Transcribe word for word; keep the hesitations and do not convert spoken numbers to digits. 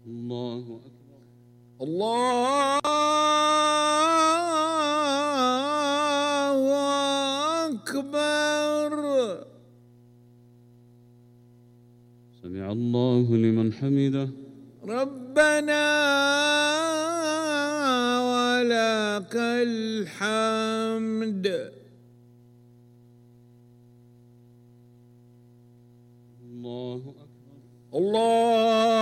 الله أكبر. الله أكبر. سمع الله لمن حمده. ربنا ولك الحمد. الله أكبر. الله